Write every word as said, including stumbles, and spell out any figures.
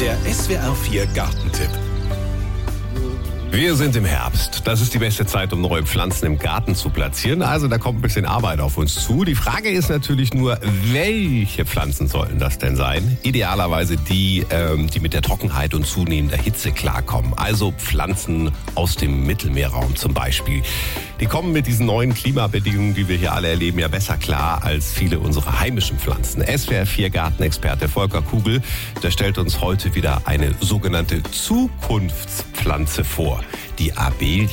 Der S W R vier Gartentipp. Wir sind im Herbst. Das ist die beste Zeit, um neue Pflanzen im Garten zu platzieren. Also da kommt ein bisschen Arbeit auf uns zu. Die Frage ist natürlich nur, welche Pflanzen sollten das denn sein? Idealerweise die, ähm, die mit der Trockenheit und zunehmender Hitze klarkommen. Also Pflanzen aus dem Mittelmeerraum zum Beispiel. Die kommen mit diesen neuen Klimabedingungen, die wir hier alle erleben, ja besser klar als viele unserer heimischen Pflanzen. S W R vier Gartenexperte Volker Kugel, der stellt uns heute wieder eine sogenannte Zukunftspflanze vor. Die Abelie